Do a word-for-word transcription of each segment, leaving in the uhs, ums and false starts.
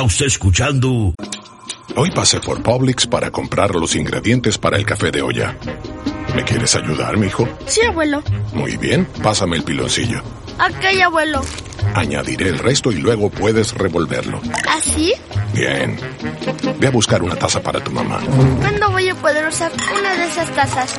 Está usted escuchando. Hoy pasé por Publix para comprar los ingredientes para el café de olla. ¿Me quieres ayudar, mijo? Sí, abuelo. Muy bien, pásame el piloncillo. Ok, abuelo. Añadiré el resto y luego puedes revolverlo. ¿Así? Bien. Ve a buscar una taza para tu mamá. ¿Cuándo voy a poder usar una de esas tazas?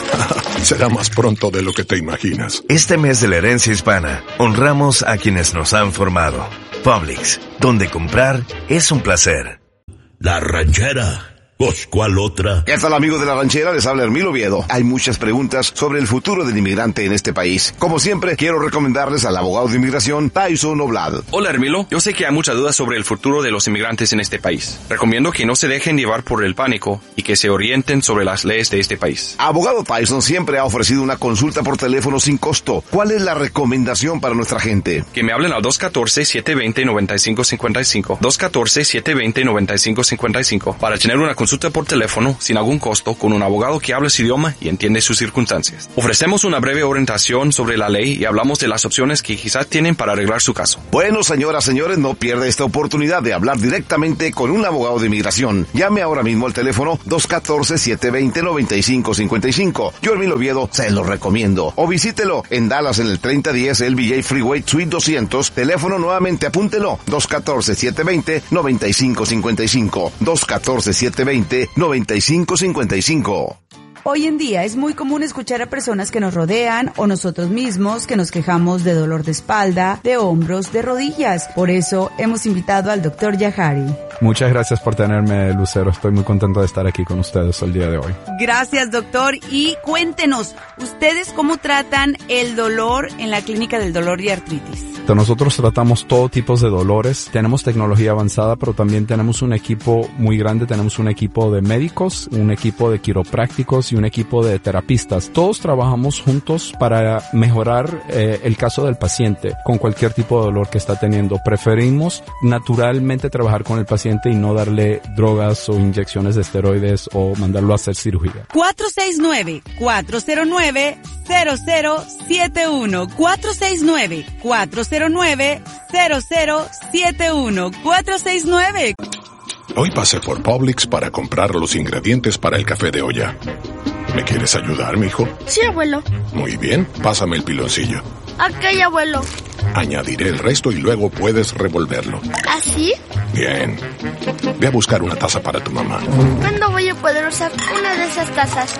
Será más pronto de lo que te imaginas. Este mes de la herencia hispana, honramos a quienes nos han formado. Publix, donde comprar es un placer. La Ranchera. Pues, ¿cuál otra? ¿Qué tal, amigos de La Ranchera? Les habla Hermilo Oviedo. Hay muchas preguntas sobre el futuro del inmigrante en este país. Como siempre, quiero recomendarles al abogado de inmigración, Tyson Oblad. Hola, Hermilo. Yo sé que hay muchas dudas sobre el futuro de los inmigrantes en este país. Recomiendo que no se dejen llevar por el pánico y que se orienten sobre las leyes de este país. Abogado Tyson siempre ha ofrecido una consulta por teléfono sin costo. ¿Cuál es la recomendación para nuestra gente? Que me hablen al dos uno cuatro, siete dos cero, nueve cinco cinco cinco. dos uno cuatro, siete dos cero, nueve cinco cinco cinco. Para tener una consulta por teléfono sin algún costo con un abogado que habla su idioma y entiende sus circunstancias. Ofrecemos una breve orientación sobre la ley y hablamos de las opciones que quizás tienen para arreglar su caso. Bueno, señoras, señores, no pierda esta oportunidad de hablar directamente con un abogado de inmigración. Llame ahora mismo al teléfono dos uno cuatro, siete dos cero, nueve cinco cinco cinco. Yo, Hermilo Oviedo, se lo recomiendo. O visítelo en Dallas en el treinta diez L B J Freeway Suite doscientos. Teléfono nuevamente, apúntelo. dos uno cuatro, siete dos cero, nueve cinco cinco cinco. dos uno cuatro, siete dos cero, noventa y cinco cincuenta y cinco. Hoy en día es muy común escuchar a personas que nos rodean o nosotros mismos que nos quejamos de dolor de espalda, de hombros, de rodillas. Por eso hemos invitado al doctor Yahari. Muchas gracias por tenerme, Lucero. Estoy muy contento de estar aquí con ustedes el día de hoy. Gracias, doctor. Y cuéntenos, ¿ustedes cómo tratan el dolor en la Clínica del Dolor y Artritis? Nosotros tratamos todo tipo de dolores. Tenemos tecnología avanzada, pero también tenemos un equipo muy grande. Tenemos un equipo de médicos, un equipo de quiroprácticos y un equipo de terapistas. Todos trabajamos juntos para mejorar eh, el caso del paciente con cualquier tipo de dolor que está teniendo. Preferimos naturalmente trabajar con el paciente y no darle drogas o inyecciones de esteroides o mandarlo a hacer cirugía. cuatro seis nueve, cuatro cero nueve, cero cero siete uno. cuatro seis nueve, cuatro cero nueve, cero cero siete uno. cuatro seis nueve. Hoy pasé por Publix para comprar los ingredientes para el café de olla. ¿Me quieres ayudar, mijo? Sí, abuelo. Muy bien, pásame el piloncillo. Ok, abuelo. Añadiré el resto y luego puedes revolverlo. ¿Así? Bien. Ve a buscar una taza para tu mamá. ¿Cuándo voy a poder usar una de esas tazas?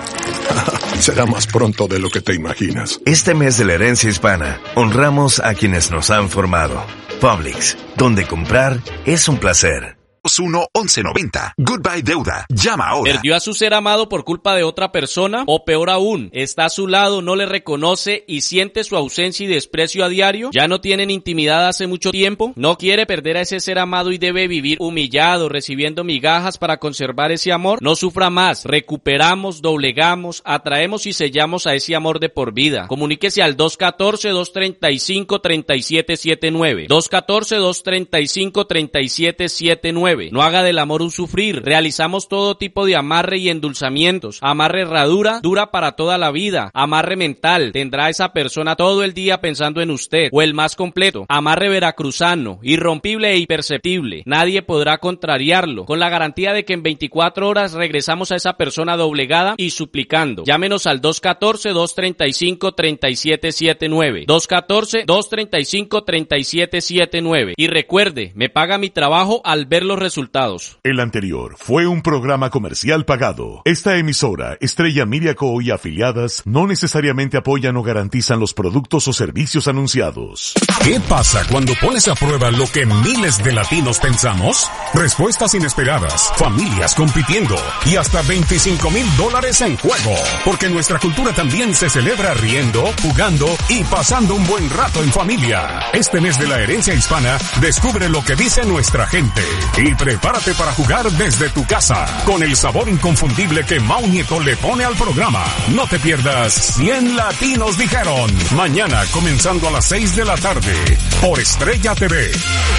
Será más pronto de lo que te imaginas. Este mes de la herencia hispana, honramos a quienes nos han formado. Publix, donde comprar es un placer. uno once noventa. Goodbye deuda. Llama ahora. ¿Perdió a su ser amado por culpa de otra persona? O peor aún, está a su lado, no le reconoce y siente su ausencia y desprecio a diario. ¿Ya no tienen intimidad hace mucho tiempo? ¿No quiere perder a ese ser amado y debe vivir humillado, recibiendo migajas para conservar ese amor? No sufra más. Recuperamos, doblegamos, atraemos y sellamos a ese amor de por vida. Comuníquese al dos uno cuatro, dos tres cinco, tres siete siete nueve. dos uno cuatro, dos tres cinco, tres siete siete nueve. No haga del amor un sufrir. Realizamos todo tipo de amarre y endulzamientos. Amarre herradura, dura para toda la vida. Amarre mental, tendrá a esa persona todo el día pensando en usted. O el más completo, amarre veracruzano, irrompible e imperceptible. Nadie podrá contrariarlo. Con la garantía de que en veinticuatro horas regresamos a esa persona doblegada y suplicando. Llámenos al dos uno cuatro, dos tres cinco, tres siete siete nueve. dos uno cuatro, dos tres cinco, tres siete siete nueve. Y recuerde, me paga mi trabajo al ver los resultados. El anterior fue un programa comercial pagado. Esta emisora, Estrella Media Co. y afiliadas, no necesariamente apoyan o garantizan los productos o servicios anunciados. ¿Qué pasa cuando pones a prueba lo que miles de latinos pensamos? Respuestas inesperadas, familias compitiendo y hasta veinticinco mil dólares en juego. Porque nuestra cultura también se celebra riendo, jugando y pasando un buen rato en familia. Este mes de la herencia hispana, descubre lo que dice nuestra gente. Y prepárate para jugar desde tu casa, con el sabor inconfundible que Mau Nieto le pone al programa. No te pierdas cien Latinos Dijeron, mañana comenzando a las seis de la tarde, por Estrella T V.